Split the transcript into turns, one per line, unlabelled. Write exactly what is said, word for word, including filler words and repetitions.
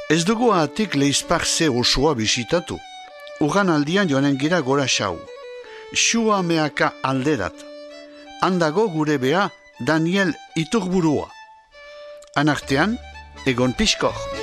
Ez dugu atik leizparze osoa bisitatu. Urran aldian joanen gira gora xau. Xua meaka alderat. Handago gure bea Daniel Iturburua. Anartean, egon pixkor.